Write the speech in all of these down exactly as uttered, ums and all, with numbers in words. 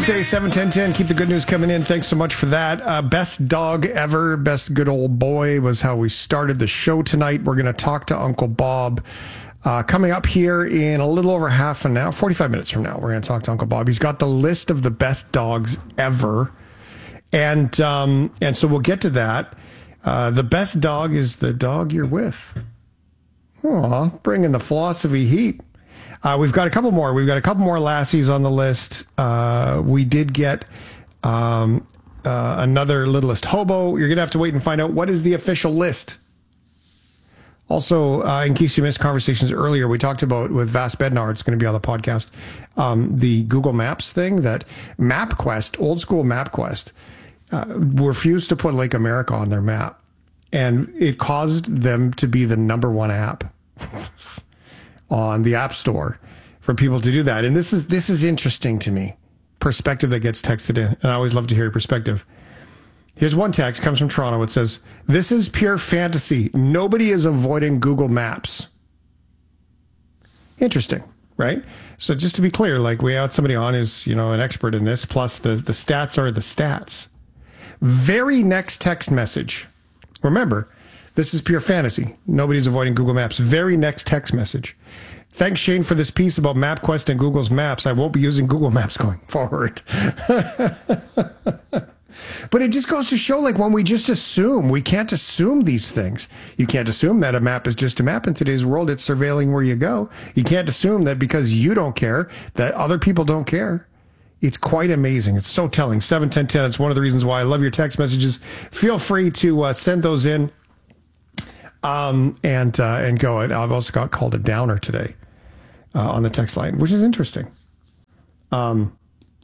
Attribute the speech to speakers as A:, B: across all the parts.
A: Tuesday, seven ten ten. Keep the good news coming in. Thanks so much for that. Uh, best dog ever, best good old boy was how we started the show tonight. We're going to talk to Uncle Bob uh, coming up here in a little over half an hour, forty-five minutes from now. We're going to talk to Uncle Bob. He's got the list of the best dogs ever. And, um, and so we'll get to that. Uh, the best dog is the dog you're with. Aw, bringing the philosophy heat. Uh, we've got a couple more. We've got a couple more lassies on the list. Uh, we did get um, uh, another Littlest Hobo. You're going to have to wait and find out what is the official list. Also, uh, in case you missed conversations earlier, we talked about with Vas Bednar, it's going to be on the podcast, um, the Google Maps thing, that MapQuest, old school MapQuest, uh, refused to put Lake America on their map. And it caused them to be the number one app on the App Store for people to do that. And this is this is interesting to me. Perspective that gets texted in. And I always love to hear your perspective. Here's one text, comes from Toronto. It says, "This is pure fantasy. Nobody is avoiding Google Maps." Interesting, right? So just to be clear, like we had somebody on who's, you know, an expert in this, plus the, the stats are the stats. Very next text message. Remember, this is pure fantasy. Nobody's avoiding Google Maps. Very next text message. "Thanks, Shane, for this piece about MapQuest and Google's Maps. I won't be using Google Maps going forward." But it just goes to show, like, when we just assume, we can't assume these things. You can't assume that a map is just a map. In today's world, it's surveilling where you go. You can't assume that because you don't care, that other people don't care. It's quite amazing. It's so telling. seven ten ten. It's one of the reasons why I love your text messages. Feel free to uh, send those in. Um, and, uh, and go. I've also got called a downer today, uh, on the text line, which is interesting. Um,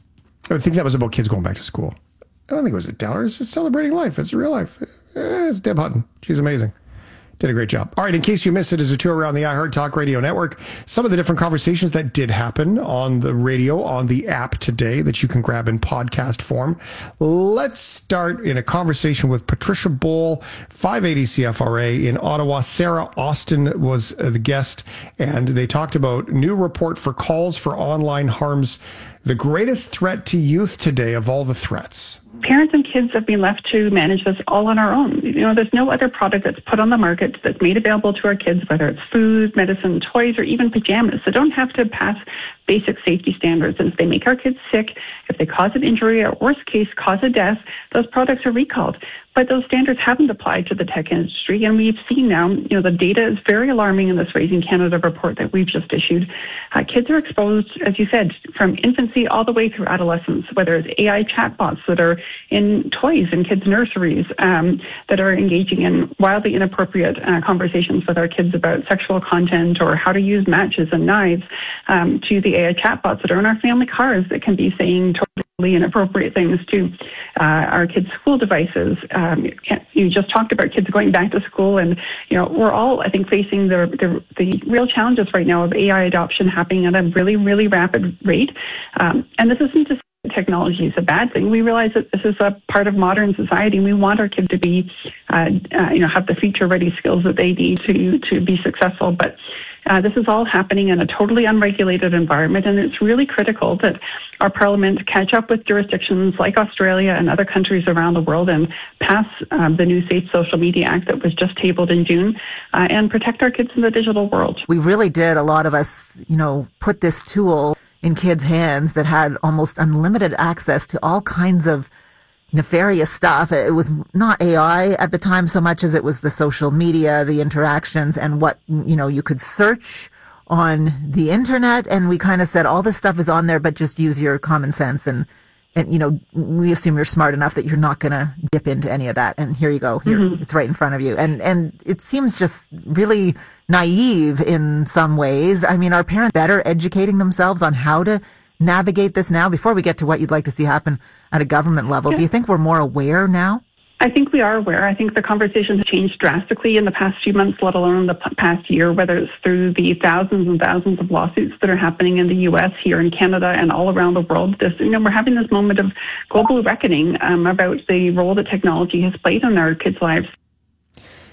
A: I think that was about kids going back to school. I don't think it was a downer. It's just celebrating life. It's real life. It's Deb Hutton. She's amazing. Did a great job. All right, in case you missed it, as a tour around the iHeart Talk Radio Network, some of the different conversations that did happen on the radio, on the app today that you can grab in podcast form. Let's start in a conversation with Patricia Bowl, five eighty C F R A in Ottawa. Sarah Austin was the guest, and they talked about new report for calls for online harms, the greatest threat to youth today of all the threats.
B: Parents and kids have been left to manage this all on our own. You know, there's no other product that's put on the market that's made available to our kids, whether it's food, medicine, toys, or even pajamas. They don't have to pass basic safety standards. And if they make our kids sick, if they cause an injury, or worst case, cause a death, those products are recalled. But those standards haven't applied to the tech industry. And we've seen now, you know, the data is very alarming in this Raising Canada report that we've just issued. Uh, kids are exposed, as you said, from infancy all the way through adolescence, whether it's A I chatbots that are in toys in kids' nurseries, um, that are engaging in wildly inappropriate uh, conversations with our kids about sexual content or how to use matches and knives, um, to the A I chatbots that are in our family cars that can be saying totally inappropriate things to uh, our kids' school devices. Um, you just talked about kids going back to school, and you know we're all, I think, facing the, the the real challenges right now of A I adoption happening at a really, really rapid rate. Um, and this isn't to say technology is a bad thing. We realize that this is a part of modern society, and we want our kids to be, uh, uh, you know, have the future-ready skills that they need to to be successful. But Uh, this is all happening in a totally unregulated environment, and it's really critical that our parliament catch up with jurisdictions like Australia and other countries around the world and pass um, the new Safe Social Media Act that was just tabled in June uh, and protect our kids in the digital world.
C: We really did, a lot of us, you know, put this tool in kids' hands that had almost unlimited access to all kinds of nefarious stuff. It was not A I at the time so much as it was the social media, the interactions, and what, you know, you could search on the internet. And we kind of said, all this stuff is on there, but just use your common sense. And, and, you know, we assume you're smart enough that you're not going to dip into any of that. And here you go. Here, mm-hmm. It's right in front of you. And, and it seems just really naive in some ways. I mean, are parents better educating themselves on how to navigate this now? Before we get to what you'd like to see happen at a government level, yeah. Do you think we're more aware now?
B: I think we are aware. I think the conversation has changed drastically in the past few months, let alone the p- past year, whether it's through the thousands and thousands of lawsuits that are happening in the U S, here in Canada, and all around the world. This, you know, we're having this moment of global reckoning um, about the role that technology has played in our kids' lives.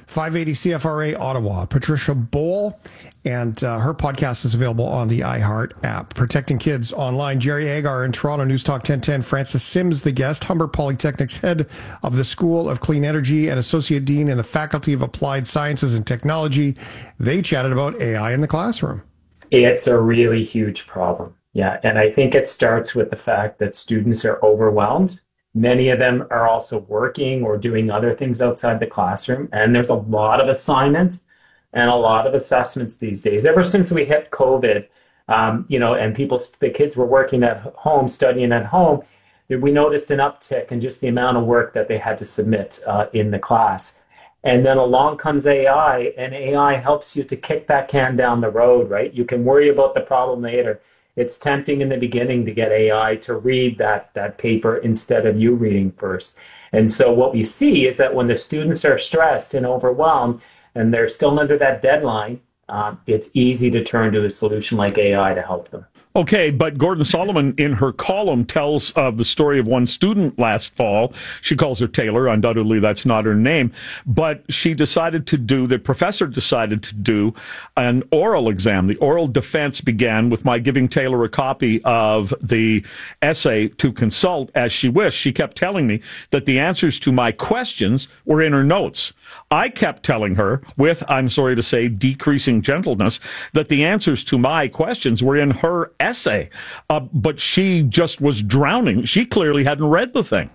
A: five eighty C F R A Ottawa, Patricia Bowl, and uh, her podcast is available on the iHeart app. Protecting Kids Online, Jerry Agar in Toronto, News Talk ten ten, Francis Sims, the guest, Humber Polytechnic's head of the School of Clean Energy and Associate Dean in the Faculty of Applied Sciences and Technology. They chatted about A I in the classroom.
D: It's a really huge problem. Yeah, and I think it starts with the fact that students are overwhelmed. Many of them are also working or doing other things outside the classroom, and there's a lot of assignments and a lot of assessments these days. Ever since we hit COVID, um, you know, and people, the kids were working at home, studying at home, we noticed an uptick in just the amount of work that they had to submit uh, in the class. And then along comes A I, and A I helps you to kick that can down the road, right? You can worry about the problem later. It's tempting in the beginning to get A I to read that, that paper instead of you reading first. And so what we see is that when the students are stressed and overwhelmed and they're still under that deadline, um, it's easy to turn to a solution like A I to help them.
E: Okay, but Gordon Solomon in her column tells of the story of one student last fall. She calls her Taylor. Undoubtedly, that's not her name. But she decided to do, the professor decided to do an oral exam. The oral defense began with my giving Taylor a copy of the essay to consult as she wished. She kept telling me that the answers to my questions were in her notes. I kept telling her, with, I'm sorry to say, decreasing gentleness, that the answers to my questions were in her essay, uh, but she just was drowning. She clearly hadn't read the thing.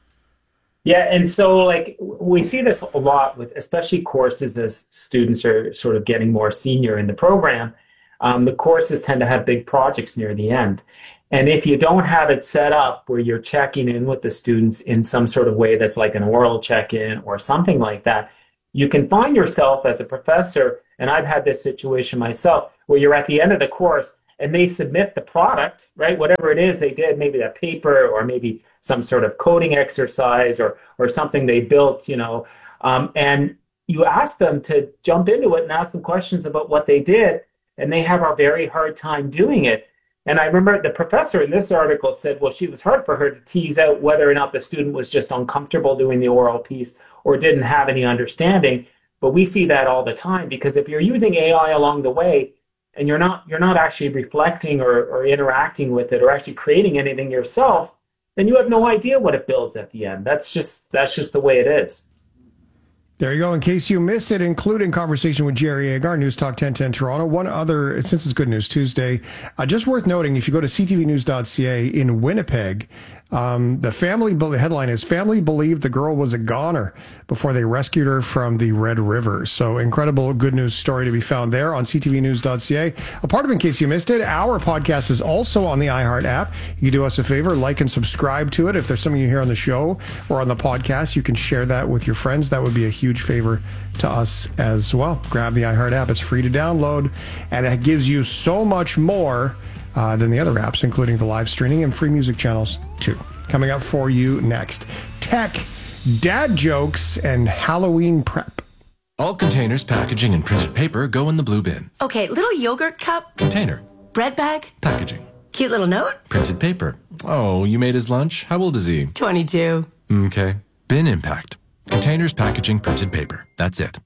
D: Yeah, and so like we see this a lot with especially courses as students are sort of getting more senior in the program. Um, the courses tend to have big projects near the end. And if you don't have it set up where you're checking in with the students in some sort of way that's like an oral check-in or something like that, you can find yourself as a professor, and I've had this situation myself, where you're at the end of the course and they submit the product, right? Whatever it is they did, maybe that paper or maybe some sort of coding exercise or or something they built, you know, um, and you ask them to jump into it and ask them questions about what they did, and they have a very hard time doing it. And I remember the professor in this article said, well, she was hard for her to tease out whether or not the student was just uncomfortable doing the oral piece or didn't have any understanding. But we see that all the time, because if you're using A I along the way, and you're not you're not actually reflecting or, or interacting with it or actually creating anything yourself, then you have no idea what it builds at the end. That's just that's just the way it is.
A: There you go. In case you missed it, including conversation with Jerry Agar, News Talk ten ten Toronto. One other, since it's Good News Tuesday, uh, just worth noting, if you go to c t v news dot c a in Winnipeg, um, the family, the headline is, family believed the girl was a goner before they rescued her from the Red River. So incredible good news story to be found there on c t v news dot c a. A part of it, in case you missed it, our podcast is also on the iHeart app. You can do us a favor, like and subscribe to it. If there's something you hear on the show or on the podcast, you can share that with your friends. That would be a huge favor to us as well. Grab the iHeart app. It's free to download, and it gives you so much more uh, than the other apps, including the live streaming and free music channels too. Coming up for you next, tech, dad jokes, and Halloween prep.
F: All containers, packaging, and printed paper go in the blue bin.
G: Okay, little yogurt cup.
F: Container.
G: Bread bag.
F: Packaging.
G: Cute little note.
F: Printed paper. Oh, you made his lunch? How old is he?
G: twenty-two.
F: Okay. Bin impact. Containers, packaging, printed paper. That's it.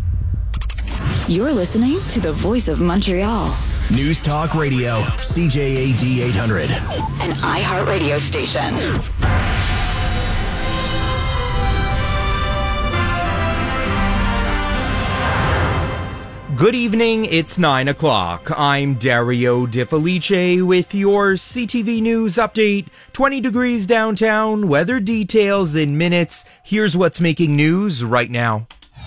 H: You're listening to the voice of Montreal.
I: News Talk Radio, C J A D eight hundred.
H: An iHeart radio station.
J: Good evening, it's nine o'clock. I'm Dario De Felice with your C T V News update. twenty degrees downtown, weather details in minutes. Here's what's making news right now.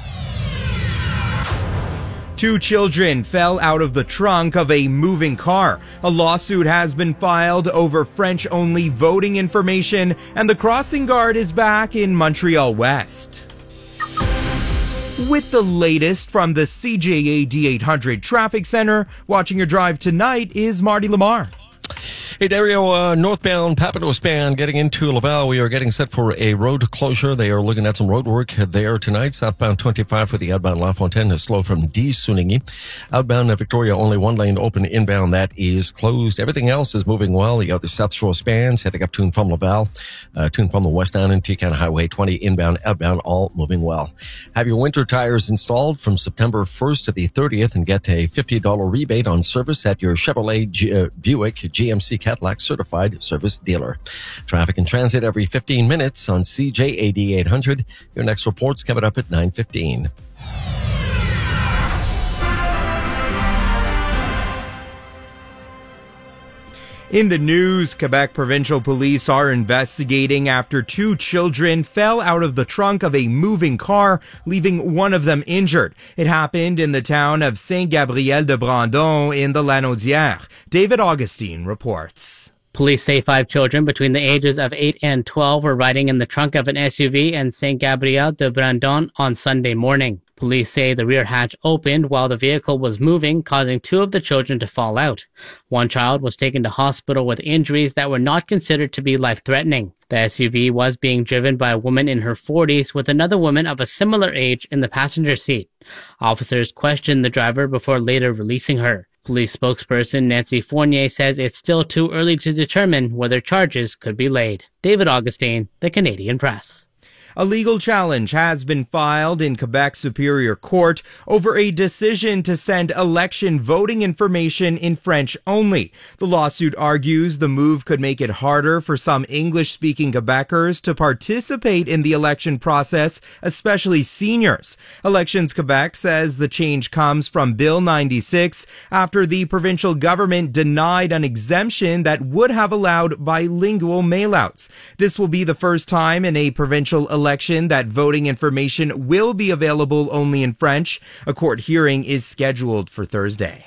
J: Two children fell out of the trunk of a moving car. A lawsuit has been filed over French-only voting information, and the crossing guard is back in Montreal West. With the latest from the C J A D eight hundred Traffic Center, watching your drive tonight is Marty Lamar.
K: Hey, Dario, uh, northbound Papados span getting into Laval. We are getting set for a road closure. They are looking at some road work there tonight. Southbound twenty-five for the outbound La Fontaine is slow from D. Sunigi. Outbound Victoria, only one lane open. Inbound, that is closed. Everything else is moving well. The other South Shore spans heading up Tune from Laval, uh, Tune from the West Island, T-Can Highway twenty, inbound, outbound, all moving well. Have your winter tires installed from September first to the thirtieth and get a fifty dollars rebate on service at your Chevrolet G- uh, Buick G M C Cadillac certified service dealer. Traffic and transit every fifteen minutes on C J A D eight hundred. Your next report's coming up at nine fifteen.
J: In the news, Quebec Provincial Police are investigating after two children fell out of the trunk of a moving car, leaving one of them injured. It happened in the town of Saint-Gabriel-de-Brandon in the Lanaudière. David Augustine reports.
L: Police say five children between the ages of eight and twelve were riding in the trunk of an S U V in Saint-Gabriel-de-Brandon on Sunday morning. Police say the rear hatch opened while the vehicle was moving, causing two of the children to fall out. One child was taken to hospital with injuries that were not considered to be life-threatening. The S U V was being driven by a woman in her forties with another woman of a similar age in the passenger seat. Officers questioned the driver before later releasing her. Police spokesperson Nancy Fournier says it's still too early to determine whether charges could be laid. David Augustine, The Canadian Press.
J: A legal challenge has been filed in Quebec Superior Court over a decision to send election voting information in French only. The lawsuit argues the move could make it harder for some English-speaking Quebecers to participate in the election process, especially seniors. Elections Quebec says the change comes from Bill ninety-six after the provincial government denied an exemption that would have allowed bilingual mailouts. This will be the first time in a provincial election election that voting information will be available only in French. A court hearing is scheduled for Thursday.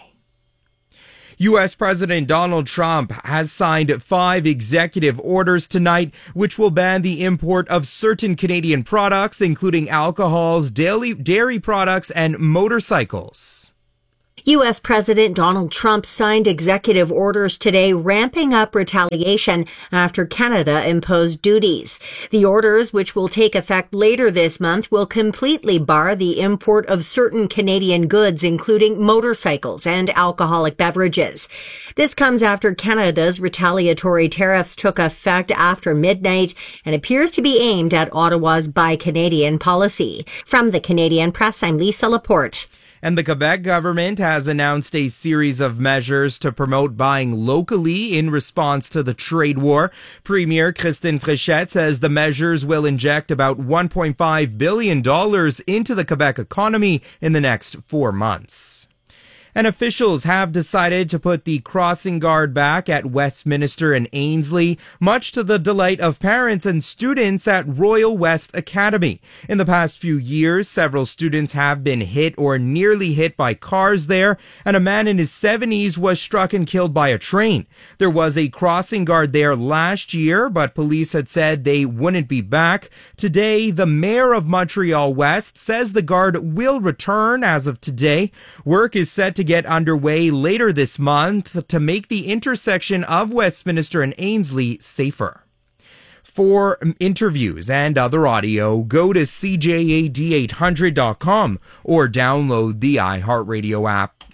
J: U S President Donald Trump has signed five executive orders tonight, which will ban the import of certain Canadian products, including alcohols, dairy, dairy products, and motorcycles.
M: U S President Donald Trump signed executive orders today ramping up retaliation after Canada imposed duties. The orders, which will take effect later this month, will completely bar the import of certain Canadian goods, including motorcycles and alcoholic beverages. This comes after Canada's retaliatory tariffs took effect after midnight and appears to be aimed at Ottawa's Buy Canadian policy. From the Canadian Press, I'm Lisa Laporte.
J: And the Quebec government has announced a series of measures to promote buying locally in response to the trade war. Premier Christine Fréchette says the measures will inject about one point five billion dollars into the Quebec economy in the next four months. And officials have decided to put the crossing guard back at Westminster and Ainslie, much to the delight of parents and students at Royal West Academy. In the past few years, several students have been hit or nearly hit by cars there, and a man in his seventies was struck and killed by a train. There was a crossing guard there last year, but police had said they wouldn't be back. Today, the mayor of Montreal West says the guard will return as of today. Work is set to get underway later this month to make the intersection of Westminster and Ainslie safer. For interviews and other audio, go to C J A D eight hundred dot com or download the iHeartRadio app.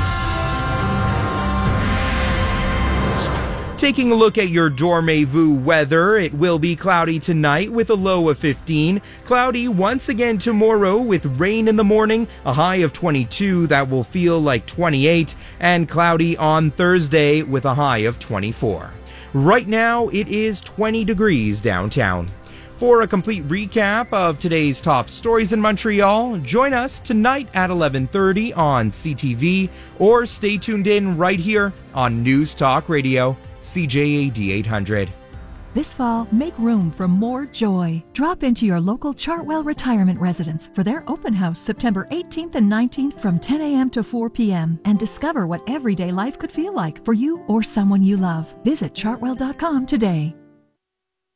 J: Taking a look at your Dormez-vous weather, it will be cloudy tonight with a low of fifteen. Cloudy once again tomorrow with rain in the morning, a high of twenty-two that will feel like twenty-eight, and cloudy on Thursday with a high of twenty-four. Right now, it is twenty degrees downtown. For a complete recap of today's top stories in Montreal, join us tonight at eleven thirty on C T V or stay tuned in right here on News Talk Radio. C J A D eight hundred.
N: This fall, make room for more joy. Drop into your local Chartwell Retirement Residence for their open house September eighteenth and nineteenth from ten a.m. to four p.m. and discover what everyday life could feel like for you or someone you love. Visit chartwell dot com today.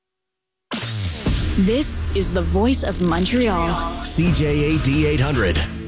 H: This is the voice of Montreal.
I: C J A D eight hundred.